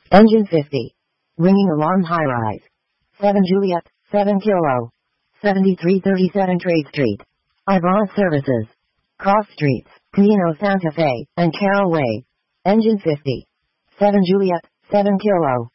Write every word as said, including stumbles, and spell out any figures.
Engine fifty. Ringing alarm high rise. seven Juliet, seven Kilo. seventy-three thirty-seven Trade Street. Ivana Services. Cross Streets, Camino Santa Fe, and Carroll Way. Engine fifty. seven Juliet, seven Kilo.